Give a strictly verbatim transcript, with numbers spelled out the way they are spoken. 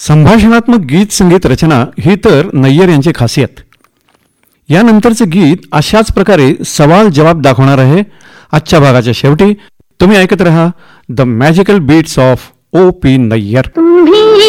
संभाषणात्मक गीत संगीत रचना ही तर नय्यर यांची खासियत. यानंतरचं गीत अशाच प्रकारे सवाल जवाब दाखवणार आहे. आजच्या भागाच्या शेवटी तुम्ही ऐकत रहा the magical beats of O P Nayyar.